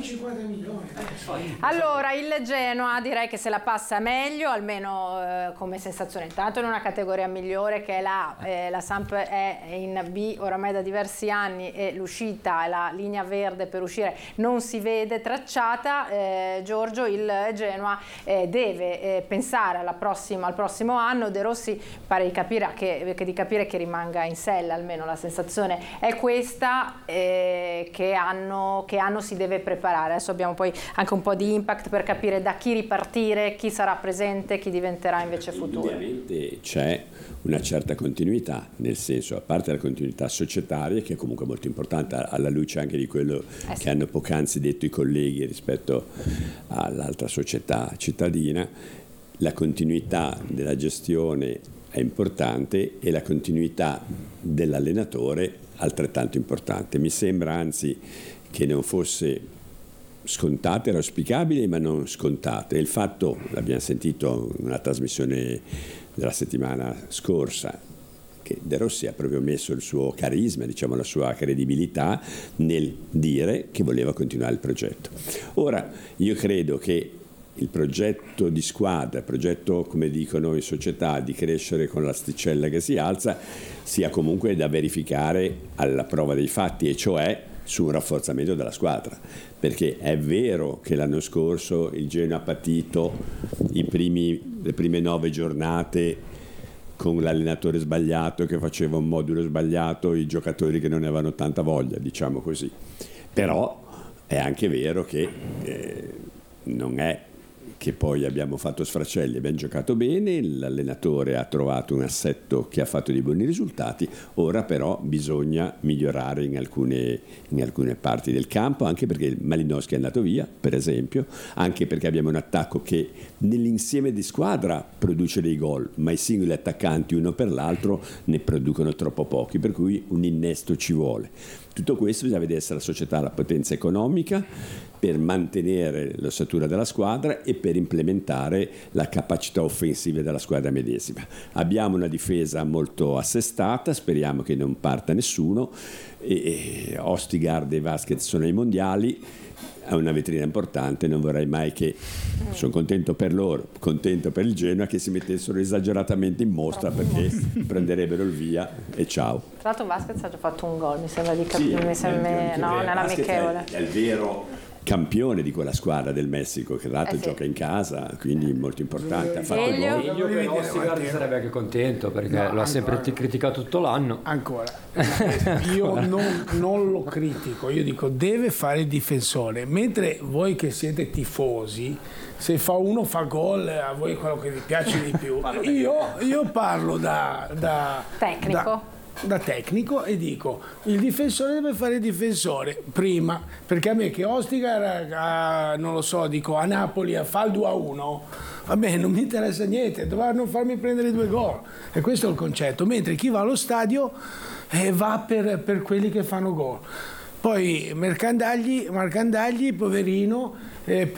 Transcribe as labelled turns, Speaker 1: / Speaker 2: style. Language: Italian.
Speaker 1: 50 milioni.
Speaker 2: Allora, il Genoa direi che se la passa meglio, almeno come sensazione. Intanto in una categoria migliore che è la Samp è in B oramai da diversi anni e l'uscita, la linea verde per uscire non si vede tracciata. Giorgio, il Genoa deve pensare al prossimo anno. De Rossi pare di capire che rimanga in sella, almeno la sensazione è questa, che anno si deve preparare. Adesso abbiamo poi anche un po' di impact per capire da chi ripartire, chi sarà presente, chi diventerà invece futuro.
Speaker 3: Ovviamente c'è una certa continuità, nel senso, a parte la continuità societaria, che è comunque molto importante alla luce anche di quello che hanno poc'anzi detto i colleghi rispetto all'altra società cittadina, la continuità della gestione è importante e la continuità dell'allenatore altrettanto importante. Mi sembra anzi che non fosse scontata, era auspicabile ma non scontata. E il fatto, l'abbiamo sentito in una trasmissione della settimana scorsa, che De Rossi ha proprio messo il suo carisma, diciamo la sua credibilità nel dire che voleva continuare il progetto. Ora, io credo che il progetto di squadra, il progetto, come dicono in società, di crescere con l'asticella che si alza, sia comunque da verificare alla prova dei fatti, e cioè su un rafforzamento della squadra, perché è vero che l'anno scorso il Genoa ha patito le prime 9 giornate con l'allenatore sbagliato che faceva un modulo sbagliato, i giocatori che non ne avevano tanta voglia, diciamo così. Però è anche vero che non è che poi abbiamo fatto sfracelli, abbiamo giocato bene, l'allenatore ha trovato un assetto che ha fatto dei buoni risultati, ora però bisogna migliorare in alcune parti del campo, anche perché il Malinowski è andato via, per esempio, anche perché abbiamo un attacco che nell'insieme di squadra produce dei gol, ma i singoli attaccanti uno per l'altro ne producono troppo pochi, per cui un innesto ci vuole. Tutto questo bisogna vedere se la società ha la potenza economica per mantenere l'ossatura della squadra e per implementare la capacità offensiva della squadra medesima. Abbiamo una difesa molto assestata, speriamo che non parta nessuno, e Ostigard e Vasquez sono ai mondiali, è una vetrina importante, non vorrei mai che, sono contento per loro, contento per il Genoa, che si mettessero esageratamente in mostra, perché prenderebbero il via e ciao.
Speaker 2: Tra l'altro Vasquez ha già fatto un gol, mi sembra di capire,
Speaker 3: sì,
Speaker 2: nell'amichevole.
Speaker 3: È il vero campione di quella squadra del Messico, che tra l'altro gioca in casa, quindi molto importante. Ha fatto gol.
Speaker 4: Io che Ostigard sarebbe anche contento, perché lo ha sempre criticato tutto l'anno.
Speaker 1: Ancora, io non lo critico, io dico deve fare il difensore, mentre voi che siete tifosi, se fa uno fa gol, a voi è quello che vi piace di più. Io parlo da tecnico e dico il difensore deve fare il difensore prima, perché a me che Ostigard non lo so, dico a Napoli fa il 2-1, va bene, non mi interessa niente, dovranno farmi prendere 2 gol, e questo è il concetto, mentre chi va allo stadio va per quelli che fanno gol. Poi Marcandagli poverino,